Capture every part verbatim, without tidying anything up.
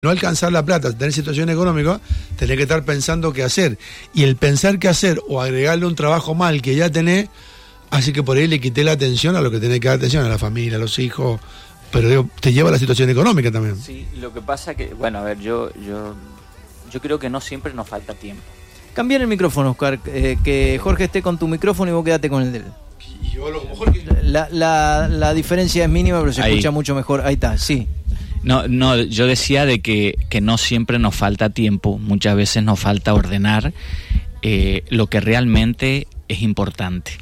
no alcanzar la plata, tener situación económica, tenés que estar pensando qué hacer. Y el pensar qué hacer o agregarle un trabajo mal que ya tenés, así que por ahí le quité la atención a lo que tenés que dar atención, a la familia, a los hijos, pero digo, te lleva a la situación económica también. Sí, lo que pasa que, bueno, a ver, yo yo yo creo que no siempre nos falta tiempo. Cambiar el micrófono, Oscar, eh, que Jorge esté con tu micrófono y vos quedate con el de él. Y yo hablo como Jorge. La, la, la diferencia es mínima, pero se Ahí. escucha mucho mejor. Ahí está, sí. No, no, yo decía de que, que no siempre nos falta tiempo, muchas veces nos falta ordenar eh, lo que realmente es importante.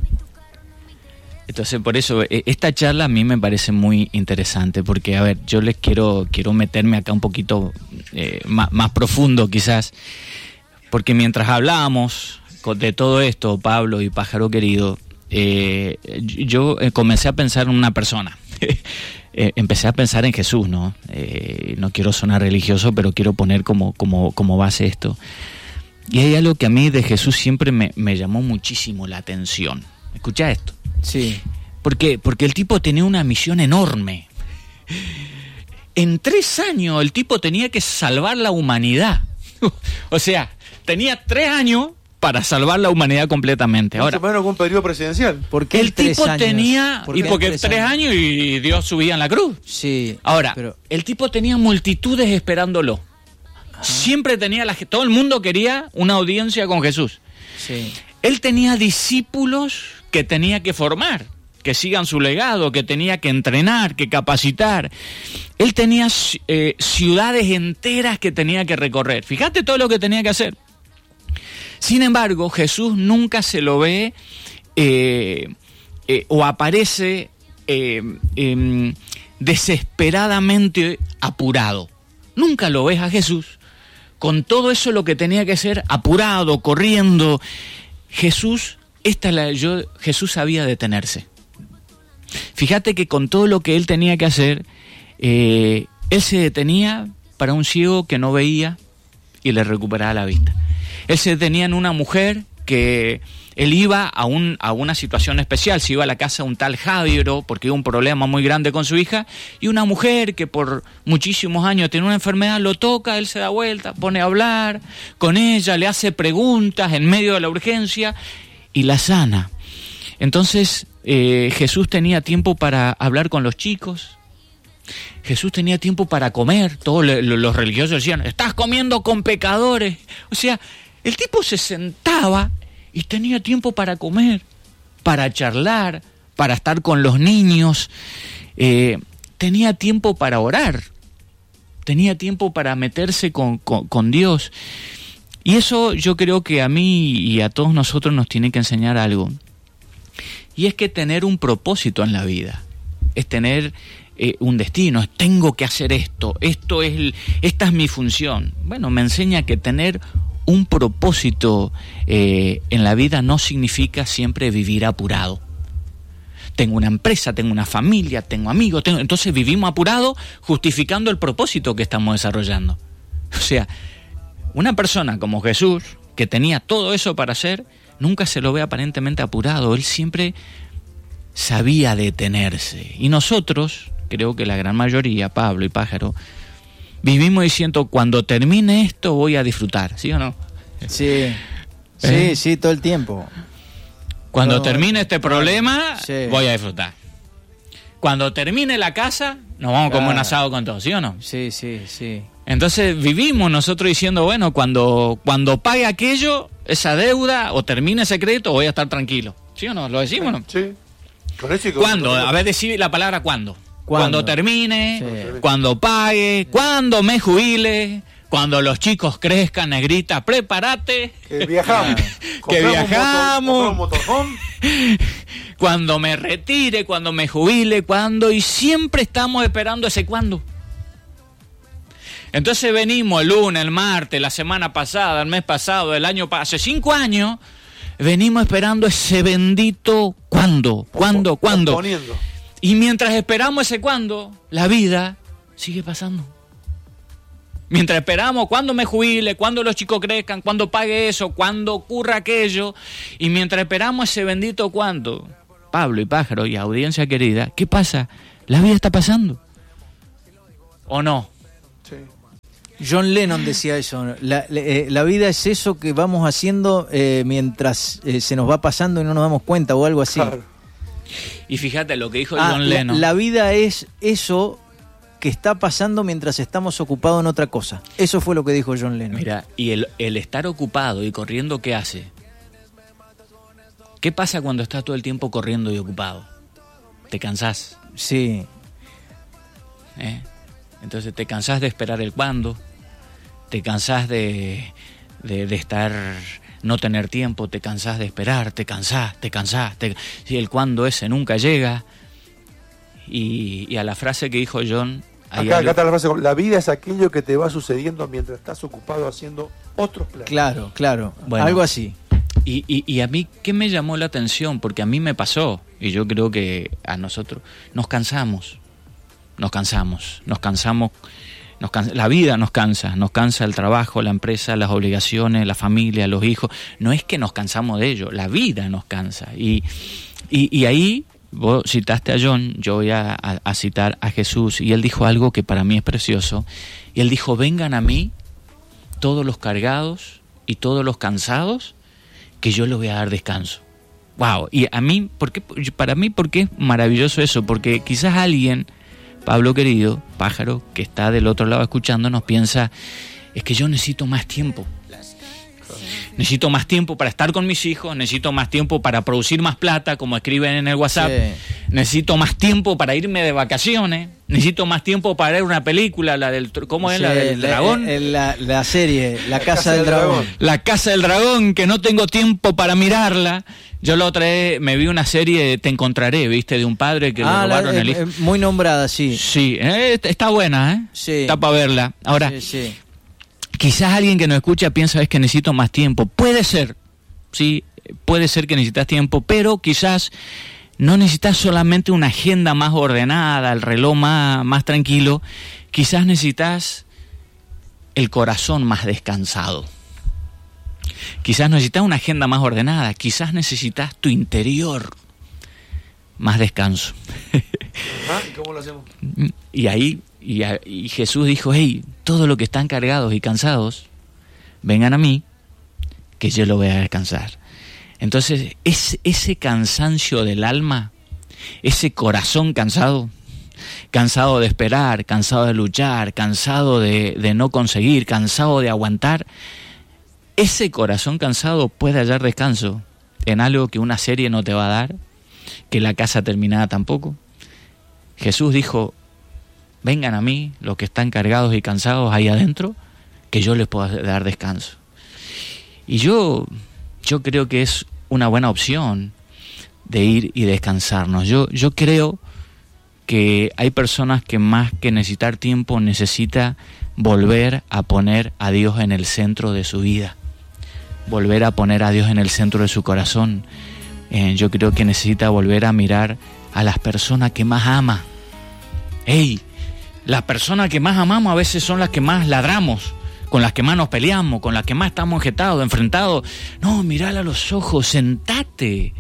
Entonces, por eso, esta charla a mí me parece muy interesante, porque, a ver, yo les quiero, quiero meterme acá un poquito eh, más, más profundo quizás, porque mientras hablábamos de todo esto, Pablo y Pájaro Querido, eh, yo comencé a pensar en una persona. Eh, empecé a pensar en Jesús, ¿no? Eh, no quiero sonar religioso, pero quiero poner como, como, como base esto. Y hay algo que a mí de Jesús siempre me, me llamó muchísimo la atención. ¿Escuchá esto? Sí. ¿Por qué? Porque el tipo tenía una misión enorme. En tres años el tipo tenía que salvar la humanidad. O sea, tenía tres años para salvar la humanidad completamente. Ahora, más o menos con un periodo presidencial. ¿Por qué el tipo años? tenía... ¿Por y qué porque tres tres años? años y Dios subía en la cruz. Sí. Ahora, pero... el tipo tenía multitudes esperándolo. Ajá. Siempre tenía... la Todo el mundo quería una audiencia con Jesús. Sí. Él tenía discípulos que tenía que formar, que sigan su legado, que tenía que entrenar, que capacitar. Él tenía eh, ciudades enteras que tenía que recorrer. Fíjate todo lo que tenía que hacer. Sin embargo, Jesús nunca se lo ve eh, eh, o aparece eh, eh, desesperadamente apurado. Nunca lo ves a Jesús con todo eso lo que tenía que hacer, apurado, corriendo. Jesús, esta la, yo, Jesús sabía detenerse. Fíjate que con todo lo que él tenía que hacer, eh, él se detenía para un ciego que no veía y le recuperaba la vista. Él se detenía en una mujer que él iba a, un, a una situación especial, se iba a la casa de un tal Jairo porque hubo un problema muy grande con su hija, y una mujer que por muchísimos años tiene una enfermedad, lo toca, él se da vuelta, pone a hablar con ella, le hace preguntas en medio de la urgencia y la sana. Entonces eh, Jesús tenía tiempo para hablar con los chicos, Jesús tenía tiempo para comer. Todos los religiosos decían, estás comiendo con pecadores. O sea, el tipo se sentaba y tenía tiempo para comer, para charlar, para estar con los niños. Eh, tenía tiempo para orar, tenía tiempo para meterse con, con, con Dios. Y eso yo creo que a mí y a todos nosotros nos tiene que enseñar algo. Y es que tener un propósito en la vida, es tener eh, un destino, es tengo que hacer esto, esto es el, esta es mi función. Bueno, me enseña que tener un propósito eh, en la vida no significa siempre vivir apurado. Tengo una empresa, tengo una familia, tengo amigos, tengo... entonces vivimos apurados justificando el propósito que estamos desarrollando. O sea, una persona como Jesús, que tenía todo eso para hacer, nunca se lo ve aparentemente apurado. Él siempre sabía detenerse. Y nosotros, creo que la gran mayoría, Pablo y Pájaro, vivimos diciendo, cuando termine esto voy a disfrutar, ¿sí o no? Sí, ¿Eh? sí, sí, todo el tiempo. Cuando no, termine este problema, sí. voy a disfrutar. Cuando termine la casa, nos vamos a comer Claro. un asado con todos, ¿sí o no? Sí, sí, sí. Entonces vivimos nosotros diciendo, bueno, cuando, cuando pague aquello, esa deuda, o termine ese crédito, voy a estar tranquilo. ¿Sí o no? ¿Lo decimos o no? Sí. Con eso y con ¿Cuándo? con- A ver, decir la palabra ¿cuándo? ¿Cuándo? Cuando termine, Sí. cuando pague, cuando me jubile, cuando los chicos crezcan, negrita, prepárate, Que viajamos. Que Compramos un viajamos. motor- compramos un motorhome. cuando me retire, cuando me jubile, cuando, y siempre estamos esperando ese cuándo. Entonces venimos el lunes, el martes, la semana pasada, el mes pasado, el año pasado, hace cinco años, venimos esperando ese bendito cuándo, cuándo, cuándo. Posponiendo. Y mientras esperamos ese cuándo, la vida sigue pasando. Mientras esperamos cuándo me jubile, cuándo los chicos crezcan, cuándo pague eso, cuándo ocurra aquello, y mientras esperamos ese bendito cuándo, Pablo y Pájaro y audiencia querida, ¿qué pasa? La vida está pasando. ¿O no? Sí. John Lennon decía eso, la, la, eh, la vida es eso que vamos haciendo eh, mientras eh, se nos va pasando y no nos damos cuenta o algo así. Claro. Y fíjate lo que dijo Ah, John la, Lennon. la vida es eso que está pasando mientras estamos ocupados en otra cosa. Eso fue lo que dijo John Lennon. Mira, y el, el estar ocupado y corriendo, ¿qué hace? ¿Qué pasa cuando estás todo el tiempo corriendo y ocupado? Te cansás, Sí, ¿eh? Entonces te cansás de esperar el cuándo, te cansás de, de, de estar, no tener tiempo, te cansás de esperar, te cansás, te cansás, te, si el cuándo ese nunca llega. Y, y a la frase que dijo John... hay Acá, algo- acá está la frase, la vida es aquello que te va sucediendo mientras estás ocupado haciendo otros planes. claro, claro. Bueno. Algo así. Y, y, y a mí, ¿qué me llamó la atención? Porque a mí me pasó, y yo creo que a nosotros nos cansamos, nos cansamos, nos cansamos, nos cansa, la vida nos cansa, nos cansa el trabajo, la empresa, las obligaciones, la familia, los hijos. No es que nos cansamos de ello, la vida nos cansa. Y, y, y ahí, vos citaste a John, yo voy a, a, a citar a Jesús, y él dijo algo que para mí es precioso, y él dijo, vengan a mí todos los cargados y todos los cansados, que yo les voy a dar descanso. Wow, y a mí, ¿por qué? Para mí, ¿por qué es maravilloso eso? Porque quizás alguien, Pablo querido, pájaro, que está del otro lado escuchándonos, piensa, es que yo necesito más tiempo. Necesito más tiempo para estar con mis hijos, necesito más tiempo para producir más plata, como escriben en el WhatsApp, Sí. necesito más tiempo para irme de vacaciones, necesito más tiempo para ver una película, la del, ¿cómo es? Sí, La del la- dragón. eh, La, la serie, La Casa del Dragón. La Casa del Dragón, que no tengo tiempo para mirarla. Yo la otra vez me vi una serie, Te Encontraré, ¿viste? De un padre que Ah, le la- robaron eh, el hijo. eh, muy nombrada, sí. Sí, eh, está buena, ¿eh? Sí. Está para verla. Ahora, Sí, sí. quizás alguien que nos escucha piensa, es que necesito más tiempo. Puede ser, sí, puede ser que necesitas tiempo, pero quizás no necesitas solamente una agenda más ordenada, el reloj más, más tranquilo. Quizás necesitas el corazón más descansado. Quizás necesitas una agenda más ordenada, quizás necesitas tu interior más descanso. Ajá, ¿y cómo lo hacemos? Y ahí y, a- y Jesús dijo, hey, todos los que están cargados y cansados, vengan a mí, que yo los voy a descansar. Entonces, es, ese cansancio del alma, ese corazón cansado, cansado de esperar, cansado de luchar, cansado de, de no conseguir, cansado de aguantar, ese corazón cansado puede hallar descanso en algo que una serie no te va a dar, que la casa terminada tampoco. Jesús dijo, vengan a mí los que están cargados y cansados ahí adentro, que yo les puedo dar descanso. Y yo, yo creo que es una buena opción de ir y descansarnos. Yo, yo creo que hay personas que más que necesitar tiempo necesita volver a poner a Dios en el centro de su vida, volver a poner a Dios en el centro de su corazón. Eh, yo creo que necesita volver a mirar a las personas que más ama. ¡Ey! Las personas que más amamos a veces son las que más ladramos, con las que más nos peleamos, con las que más estamos enjetados, enfrentados. No, mirala a los ojos, sentate.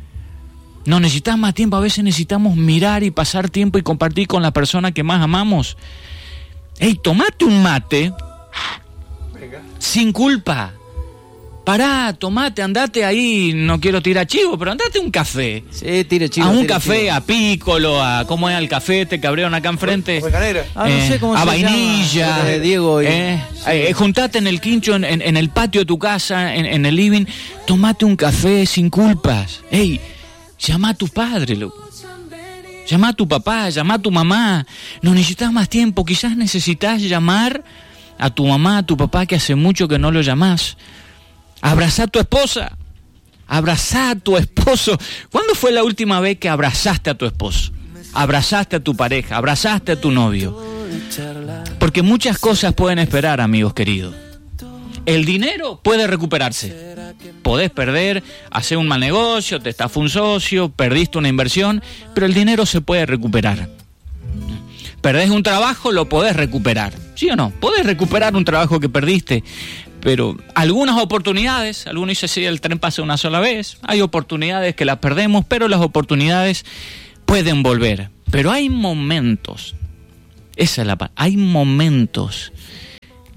No necesitas más tiempo, a veces necesitamos mirar y pasar tiempo y compartir con la persona que más amamos. ¡Ey, tomate un mate! Venga. Sin culpa. Pará, tomate, andate ahí, no quiero tirar chivo, pero andate un café. Sí, tire chivo. a un tire café, chivo. a Piccolo, a cómo es el café, te cabrieron acá enfrente. Recanera. Ah, no Eh, sé cómo a se vainilla, llama. Eh, Diego. y- eh, sí. eh, juntate en el quincho, en, en- en el patio de tu casa, en, en el living, tomate un café sin culpas. Ey, llama a tu padre, loco. Llama a tu papá, llama a tu mamá. No necesitas más tiempo, quizás necesitas llamar a tu mamá, a tu papá, que hace mucho que no lo llamás. Abrazá a tu esposa, abrazá a tu esposo. ¿Cuándo fue la última vez que abrazaste a tu esposo? Abrazaste a tu pareja, abrazaste a tu novio. Porque muchas cosas pueden esperar, amigos queridos. El dinero puede recuperarse. Podés perder, hacer un mal negocio, te estafó un socio, perdiste una inversión, pero el dinero se puede recuperar. Perdés un trabajo, lo podés recuperar. ¿Sí o no? Podés recuperar un trabajo que perdiste. Pero algunas oportunidades, algunos dicen, sí, el tren pasa una sola vez. Hay oportunidades que las perdemos, pero las oportunidades pueden volver. Pero hay momentos, esa es la palabra, hay momentos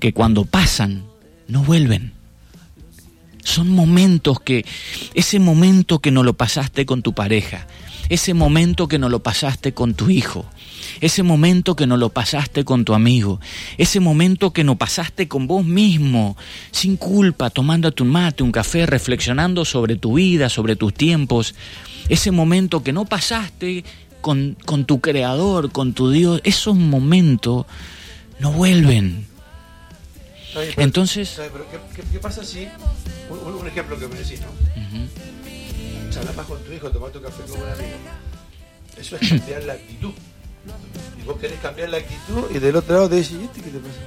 que cuando pasan, no vuelven. Son momentos que, ese momento que no lo pasaste con tu pareja, ese momento que no lo pasaste con tu hijo, ese momento que no lo pasaste con tu amigo, ese momento que no pasaste con vos mismo, sin culpa, tomándote un mate, un café, reflexionando sobre tu vida, sobre tus tiempos, ese momento que no pasaste con, con tu creador, con tu Dios, esos momentos no vuelven. Bien, pero, Entonces... Pero ¿qué, qué, ¿Qué pasa si, un, un ejemplo que me decís, ¿no? Uh-huh. Charlas más con tu hijo, tomar tu café con un amigo. Eso es cambiar la actitud. Y vos querés cambiar la actitud y del otro lado te decís, ¿y este qué te pasa?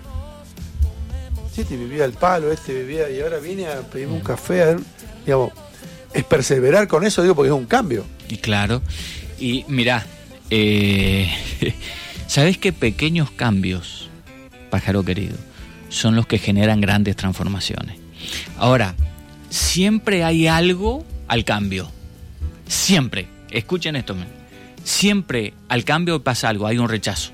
Si este vivía al palo, este vivía y ahora viene a pedirme un café, a ver, digamos, es perseverar con eso, digo, porque es un cambio. Y claro, y mirá, eh, ¿sabés qué pequeños cambios, pájaro querido, son los que generan grandes transformaciones? Ahora, siempre hay algo al cambio, siempre, escuchen esto, man. Siempre al cambio pasa algo, hay un rechazo.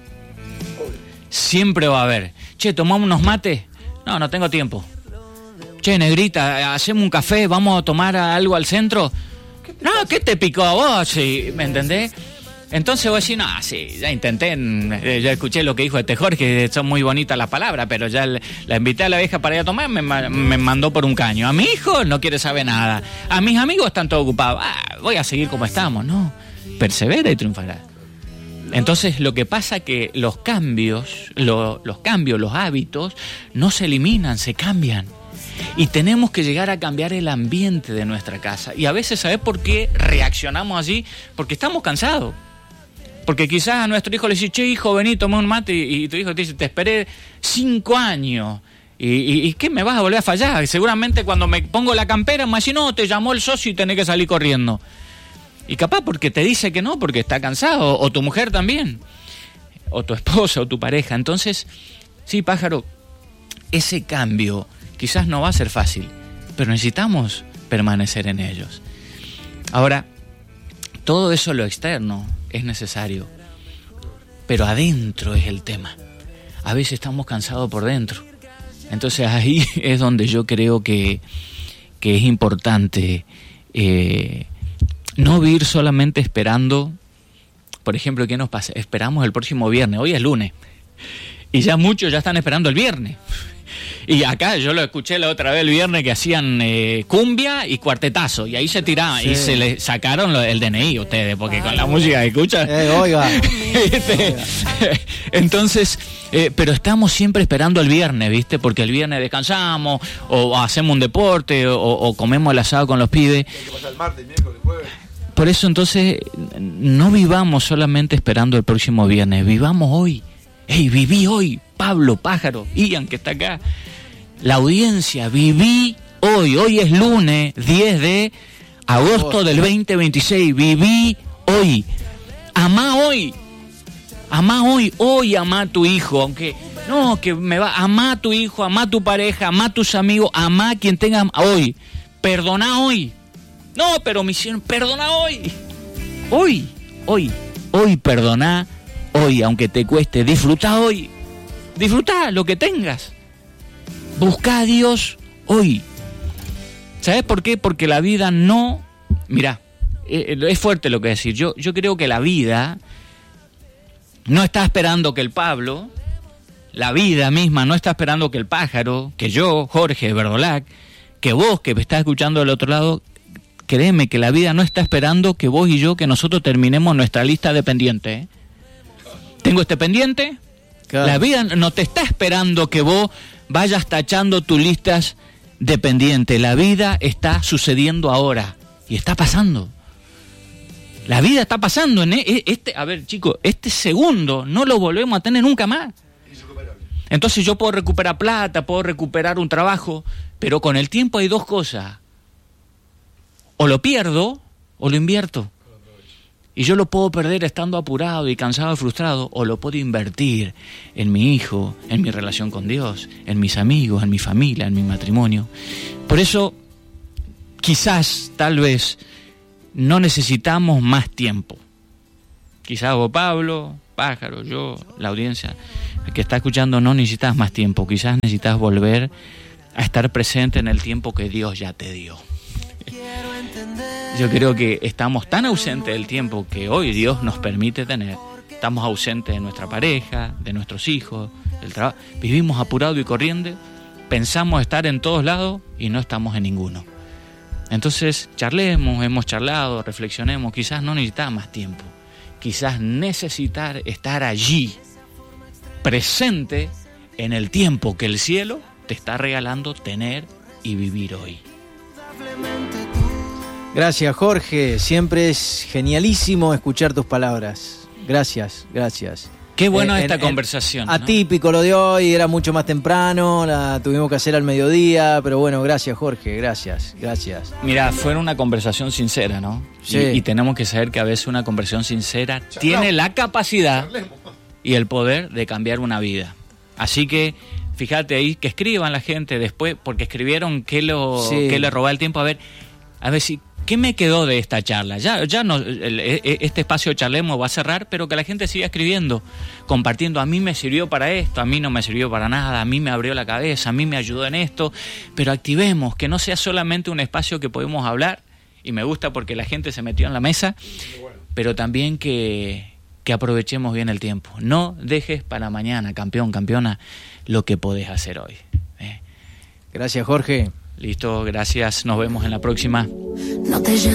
Siempre va a haber. Che, ¿tomamos unos mates? No, no tengo tiempo. Che, negrita, hacemos un café, vamos a tomar algo al centro. No, ¿qué te picó a vos? Sí, ¿me entendés? Entonces vos decís, no, sí, ya intenté, ya escuché lo que dijo este Jorge, son muy bonitas las palabras, pero ya la invité a la vieja para ir a tomar, me, me mandó por un caño. A mi hijo no quiere saber nada. A mis amigos están todos ocupados. Ah, voy a seguir como estamos, ¿no? Persevera y triunfará. Entonces lo que pasa es que los cambios, lo, los cambios, los hábitos, no se eliminan, se cambian. Y tenemos que llegar a cambiar el ambiente de nuestra casa. Y a veces, ¿sabes por qué reaccionamos así? Porque estamos cansados. Porque quizás a nuestro hijo le dice, che, hijo, vení, tomé un mate, y, y tu hijo te dice, te esperé cinco años. ¿Y, y, y qué me vas a volver a fallar? Seguramente cuando me pongo la campera me dice, no, te llamó el socio y tenés que salir corriendo. Y capaz porque te dice que no, porque está cansado, o tu mujer también, o tu esposa, o tu pareja. Entonces, sí, pájaro, ese cambio quizás no va a ser fácil, pero necesitamos permanecer en ellos. Ahora, todo eso, lo externo, es necesario, pero adentro es el tema. A veces estamos cansados por dentro. Entonces ahí es donde yo creo que, que es importante eh, no vivir solamente esperando. Por ejemplo, ¿qué nos pasa? Esperamos el próximo viernes, hoy es lunes, y ya muchos ya están esperando el viernes. Y acá yo lo escuché la otra vez el viernes que hacían eh, cumbia y cuartetazo, y ahí se tiraban, sí. Y se le sacaron lo, el D N I ustedes, porque ah, con la música que escuchan. Eh, oiga. este, entonces, eh, pero estamos siempre esperando el viernes, ¿viste? Porque el viernes descansamos, o hacemos un deporte, o, o comemos el asado con los pibes. ¿Qué pasa el martes, miércoles, jueves? Por eso entonces, no vivamos solamente esperando el próximo viernes, vivamos hoy. ¡Ey, viví hoy! Pablo, Pájaro, Ian, que está acá. La audiencia, viví hoy. Hoy es lunes diez de agosto del veinte veintiséis. Viví hoy. Amá hoy. Amá hoy. Hoy amá a tu hijo. Aunque, no, que me va. Amá a tu hijo, amá a tu pareja, amá a tus amigos, amá a quien tenga hoy. Perdoná hoy. No, pero me hicieron, perdona hoy. Hoy, hoy, hoy perdoná. Hoy, aunque te cueste, disfruta hoy. Disfruta lo que tengas. Busca a Dios hoy. ¿Sabes por qué? Porque la vida no... Mirá, eh, es fuerte lo que decir. Yo, yo creo que la vida no está esperando que el Pablo, la vida misma no está esperando que el Pájaro, que yo, Jorge Verdolac, que vos que me estás escuchando del otro lado, créeme que la vida no está esperando que vos y yo, que nosotros terminemos nuestra lista de pendientes, ¿eh? Tengo este pendiente. Claro. La vida no te está esperando que vos vayas tachando tus listas de pendiente. La vida está sucediendo ahora y está pasando. La vida está pasando en este, a ver, chicos, este segundo no lo volvemos a tener nunca más. Entonces yo puedo recuperar plata, puedo recuperar un trabajo, pero con el tiempo hay dos cosas. O lo pierdo o lo invierto. Y yo lo puedo perder estando apurado y cansado y frustrado, o lo puedo invertir en mi hijo, en mi relación con Dios, en mis amigos, en mi familia, en mi matrimonio. Por eso, quizás, tal vez, no necesitamos más tiempo. Quizás vos, Pablo, Pájaro, yo, la audiencia que está escuchando, no necesitas más tiempo, quizás necesitas volver a estar presente en el tiempo que Dios ya te dio. Yo creo que estamos tan ausentes del tiempo que hoy Dios nos permite tener. Estamos ausentes de nuestra pareja, de nuestros hijos, del trabajo. Vivimos apurado y corriente, pensamos estar en todos lados y no estamos en ninguno. Entonces, charlemos, hemos charlado, reflexionemos. Quizás no necesitas más tiempo. Quizás necesitar estar allí, presente en el tiempo que el cielo te está regalando tener y vivir hoy. Gracias, Jorge. Siempre es genialísimo escuchar tus palabras. Gracias, gracias. Qué bueno Eh, esta en- conversación, en- ¿no? Atípico lo de hoy, era mucho más temprano, la tuvimos que hacer al mediodía, pero bueno, gracias, Jorge, gracias, gracias. Mira, fue una conversación sincera, ¿no? Sí. Y, y tenemos que saber que a veces una conversación sincera tiene la capacidad y el poder de cambiar una vida. Así que fíjate ahí, que escriban la gente después, porque escribieron qué, lo, Sí. qué le robaba el tiempo. A ver, a ver si... ¿Qué me quedó de esta charla? Ya, ya no, el- el- este espacio de Charlemos va a cerrar, pero que la gente siga escribiendo, compartiendo. A mí me sirvió para esto, a mí no me sirvió para nada, a mí me abrió la cabeza, a mí me ayudó en esto. Pero activemos, que no sea solamente un espacio que podemos hablar, y me gusta porque la gente se metió en la mesa, pero también que, que aprovechemos bien el tiempo. No dejes para mañana, campeón, campeona, lo que podés hacer hoy. ¿eh? Gracias, Jorge. Listo, gracias, nos vemos en la próxima. No te